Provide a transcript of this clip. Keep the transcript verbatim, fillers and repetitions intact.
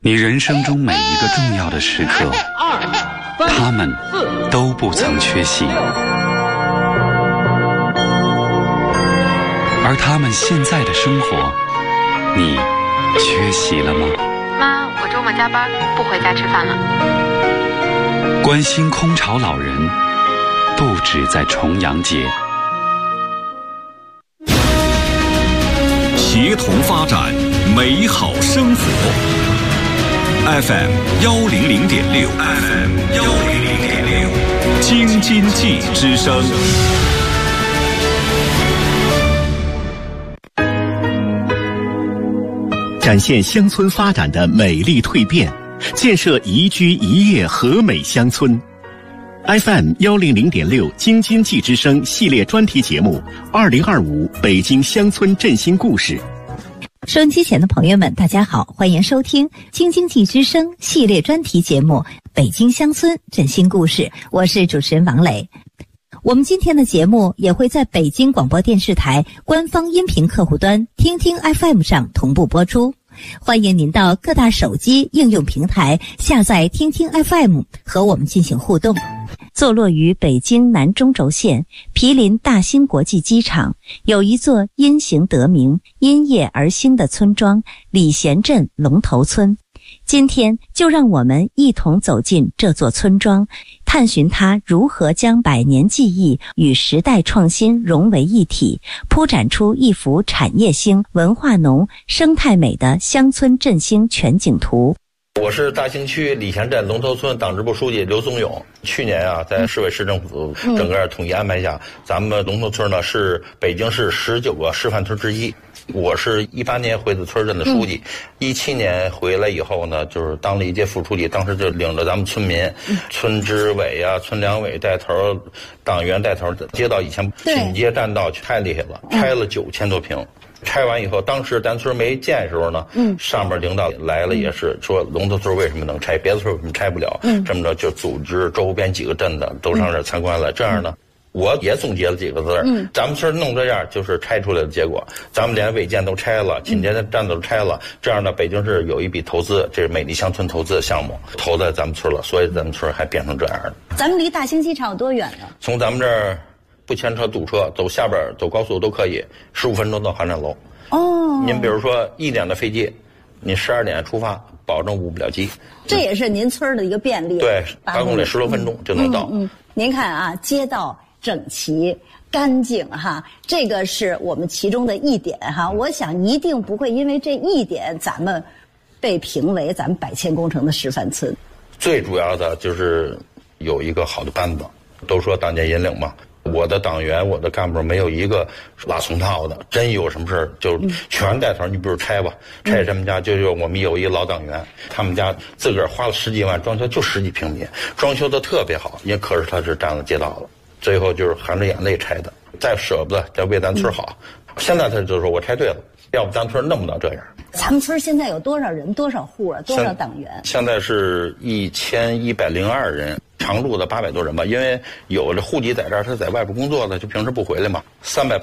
你人生中每一个重要的时刻，他们都不曾缺席，而他们现在的生活，你缺席了吗？ 妈，我周末加班，不回家吃饭了。 关心空巢老人，不止在重阳节。 协同发展，美好生活。F M 幺零零点六 ，F M 幺零零点六，京津冀之声。 展现乡村发展的美丽蜕变，建设宜居宜业和美乡村。F M 幺零零点六京津冀之声系列专题节目二零二五北京乡村振兴故事。 收音机前的朋友们，大家好，欢迎收听京津冀之声系列专题节目《北京乡村振兴故事》，我是主持人王磊。我们今天的节目也会在北京广播电视台官方音频客户端听听 F M 上同步播出。欢迎您到各大手机应用平台下载听听 F M 和我们进行互动。坐落于北京南中轴线，毗邻大兴国际机场，有一座因形得名、因业而兴的村庄——礼贤镇龙头村。今天就让我们一同走进这座村庄，探寻它如何将百年技艺与时代创新融为一体，铺展出一幅产业兴、文化浓、生态美的乡村振兴全景图。 我是大兴区礼贤镇龙头村党支部书记刘宗勇。去年啊，在市委市政府整个统一安排下，嗯、咱们龙头村呢是北京市十九个示范村之一。我是一八年回的村镇的书记，一、嗯、七年回来以后呢，就是当了一届副书记，当时就领着咱们村民、嗯、村支委啊、村两委带头、党员带头，街道以前紧街占道太厉害了，拆了九千多平。拆完以后，当时咱村没建的时候呢，嗯，上面领导来了也是说龙头村为什么能拆，别的村为什么拆不了？嗯，这么着就组织周边几个镇的都上这儿参观了。嗯、这样呢，我也总结了几个字儿，嗯，咱们村弄这样就是拆出来的结果。咱们连违建都拆了，紧街站都拆了，这样呢，北京市有一笔投资，这是美丽乡村投资的项目，投在咱们村了，所以咱们村还变成这样的。 咱们离大兴机场有多远呢？ 从咱们这儿。不牵车堵车，走下边走高速都可以，十五分钟到航站楼。哦，您比如说一点的飞机，你十二点出发，保证误不了机。 这也是您村的一个便利。 对，八公里十多分钟就能到。 嗯，嗯嗯您看啊，街道整齐干净哈，这个是我们其中的一点哈。我想一定不会因为这一点，咱们被评为咱们百千工程的示范村。 最主要的就是有一个好的班子，都说党建引领嘛。我的党员，我的干部没有一个拉松套的，真有什么事儿就全带头。你比如拆吧，拆什么家，就有我们有一老党员，他们家自个儿花了十几万装修，就十几平米，装修的特别好，也可是他是占了街道了，最后就是含着眼泪拆的，再舍不得，再为咱村好。现在他就说我拆对了，要不咱村弄不到这样。 咱们村现在有多少人，多少户啊，多少党员？ 现在是一千一百零二人。常住的八百多人吧，因为有这户籍在这儿，他在外边工作的，就平时不回来嘛。三百